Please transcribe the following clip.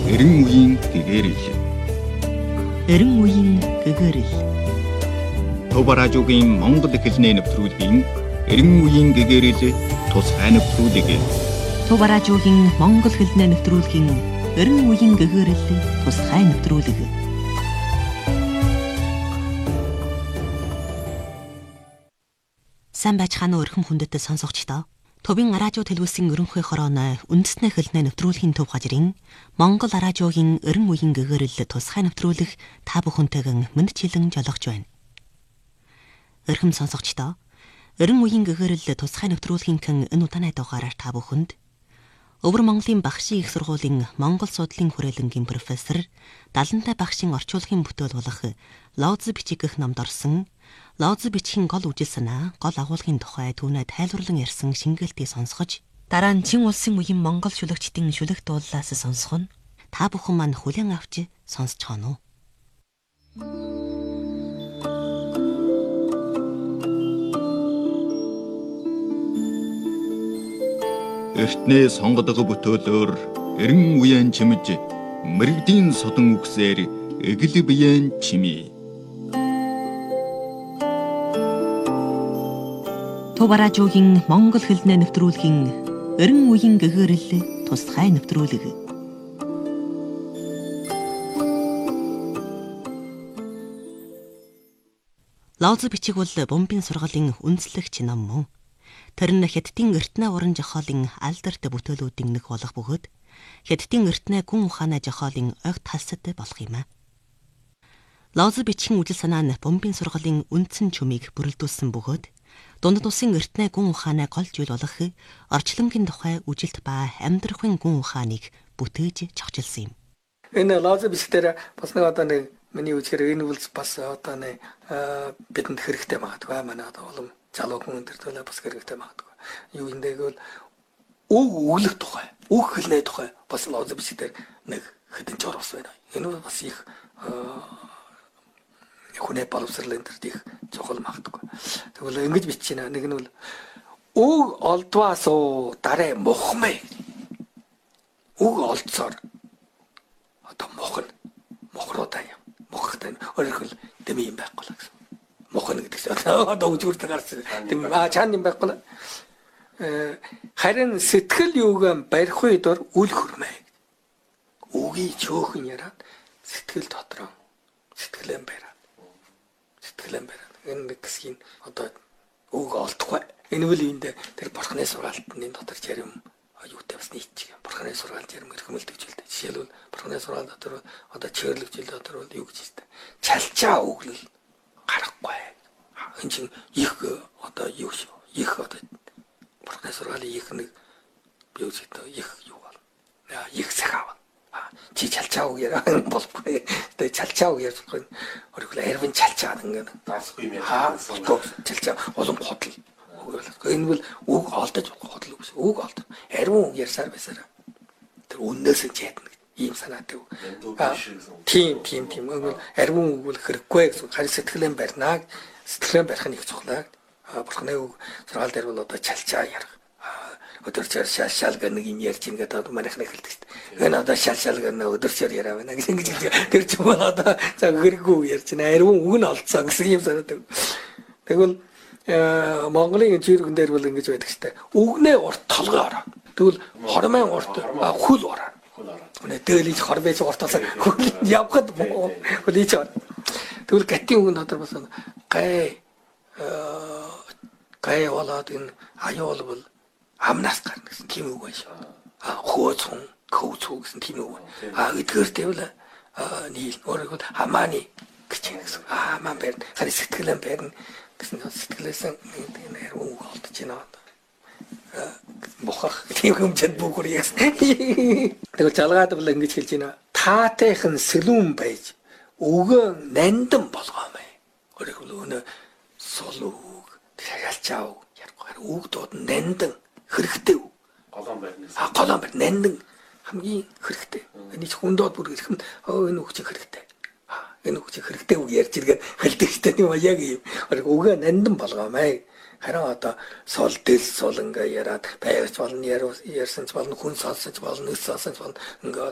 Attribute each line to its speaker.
Speaker 1: эрен үеийн гэгэрэл.
Speaker 2: Эрен үеийн гэгэрэл.
Speaker 1: Төв радиогийн Монгол хэлний нэвтрүүлгийн эрен үеийн гэгэрэл тусгай нэвтрүүлэг.
Speaker 2: Төв радиогийн Монгол хэлний нэвтрүүлгийн эрен үеийн гэгэрэл тусгай нэвтрүүлэг. Сайн байцгаана уу өрхөм хүндэт сонсогчдоо. Төвийн радио телевизийн ерөнхий хорооны үндэсний хэлний нэвтрүүлгийн төв газрын Монгол радиогийн эрен үеийн гэгэрэл тусгай нэвтрүүлэг та бүхэнтэйгэн мэдчилэн жолоож байна. Өрхөм сонсогчдоо, эрен үеийн гэгэрэл тусгай нэвтрүүлгийн энэ удааны дугаараар та бүхэнд Өвөр Монголын багшийн их сургуулийн Монгол судлалын хүрээлэнгийн профессор, Далантай багшийн орчуулгын бүтээл болох Лоозы бичиг гэх номд орсон Лоозы бичгийн гол үжил санаа, гол агуулгын тухай түүнээ тайлбарлан ярьсан шингээлтийг сонсгож, дараа нь Чин улсын үеийн Монгол шүлэгчдийн шүлэг дууллаас сонсох нь та бүхэн маань хүлээн авч сонсож байна уу?
Speaker 1: Эртний сонгодог бүтөөлөөр эрен үеэн чимж мэрэгдийн содон үгсээр эгэл биеэн чимээ.
Speaker 2: Төв радиогийн Монгол хэлний нэвтрүүлгийн эрен үеийн гэгэрэл тусгай нэвтрүүлэг. Лоозы бичиг бол бомбын сургалын үндэслэгч ном мөн. Тэр нь Хятадын эртнээ уран зохиолын алдарт бүтээлүүдийн нэг болох бөгөөд Хятадын эртнээ гүн ухааны зохиолын огт талсад болох юм аа. Лоозы бичгийн үжил санаа нь бомбын сургалын үндсэн чүмийг бүрэлдүүлсэн бөгөөд дундад усын эртнээ гүн ухааны гол зүйл болох орчлонгийн тухай үжилт ба амьдрахын гүн ухааныг бүтээж зохицуулсан юм.
Speaker 3: Энэ Лоозы бичгээр бас нэг одоо нэг миний үзэхээр энэ үл бас одоо нэг бидэнд хэрэгтэй магадгүй манай одоо улам залуу хүн төрөлөө бас хэрэгтэй магадгүй. Юу юм дээгүүл үг өглөх тухай, үг хэлний тухай бас Лоозы бичгээр нэг хэдэн жор бас байна. Энэ бас их хүнээ боловсролын төрд их чухал магадгүй. Тэгвэл ингэж бичиж байна. Нэг нь бол үг олдваас дараа мухмэ. Үг олдсоор одоо мохроотай юм. Мохтой өөрөөр дэми юм байхгүй л гэсэн. Мохно гэдэг чинь одоо үжигтэй гарсан. Дэм чаан юм байхгүй л. Харин сэтгэл юуг барих үедор үл хөрмэй. Үгийн чөөхөн яраад сэтгэл дотроо сэтгэлэн бариад. Энэ гэсгийн одоо үг олдохгүй. Энэ үл ийндээ тэр бурхны сургаалтны дотор зарим юутай бас нийтчих юм. Бурхны сургаалт зарим эрхэмэлдэг жилдэ. Жишээлбэл бурхны сургаалт дотор одоо чирлэг жил дотор юу гэж хэлдэг. Чалчаа үглэл гарахгүй. Энэ чинь их одоо юу шүү. Их одоо бурхны сургаалын их нэг юу ч гэдэг их юу бол. Их сахав. Чи чалчаа үг яриа болохгүй. Тэгээ чалчаа үг ярьж байгаа. Өөрөөр арвин чалчаа ингээд даасгүй юм яа. Чалчаа олон хотл. Энэ бол үг олдож хотл үг. Үг олд. Арвин үг ярьсаар байсараа. Тэр үннээс нь ядна гэдэг ийм санаатай үг. Тийм. Арвин үг бол хэрэггүй гэсэн. Харин сэтгэлэн барьнаа. Сэтгэлэн барих нь их цохлаа. Бурхны үг сургаал дээр бол одоо чалчаа ярих. Өдөрчөр шал гэх нэг юм ярьж ингээд одоо манайх хэлдэг шүү дээ. Энэ одоо шал гэх нэг өдөрчөр яриа байна гэж ингэж тэр ч юм одоо хэрэггүй ярьж байна. Арвин үг нь олцсон гэсэн юм санаатай. Тэгвэл Монголын жиргэн дээр бол ингэж байдаг шүү дээ. Үгнээ урт толгой ороо. Тэгвэл хормын урт хүл ороо. Үнэ дээлж хормын урт толгой хүл явхад хүл ийч ороо. Тэгвэл гатын үг нь одоо бас гай болоод энэ аюул бол амнаас гарна гэсэн тийм үг байна шүү. Хөөцөн, көөцөө гэсэн тийм үг байна. Эдгээр тэвэл нийл өөрөөр хамааны гэж гэсэн. Маань байна. Харин сэтгэлэн байна гэсэн сэтгэлээсэн нэг үг олдож байна. Бохох тийм хэмжээнд бүхөр яасан. Тэгвэл жалгаад бол ингэж хэлж байна. Таатайхан сэлүүн байж өгөө нандан болгоомай. Өөрөөр сул үг, шалчаа үг ярих. Үг дууд нандан хэрэгтэй үг. Голон барь нандан хамгийн хэрэгтэй. Энэ ч хүндод бүр ихэм энэ үг чинь хэрэгтэй. Энэ үг чинь хэрэгтэй үг ярьж иргээд хэлдэг шүү дээ. Тийм яг юм. Үгээ нандан болгоомай. Харин одоо сул дэл сул ингээ яриад байгч болно ярьсан ч болно хүн сонсож болно өс сонсож болно ингээ